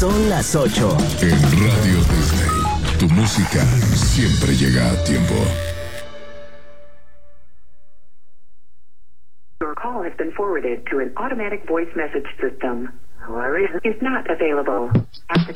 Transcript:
Son las 8. En Radio Disney, tu música siempre llega a tiempo. Your call has been forwarded to an automatic voice message system. Is not available.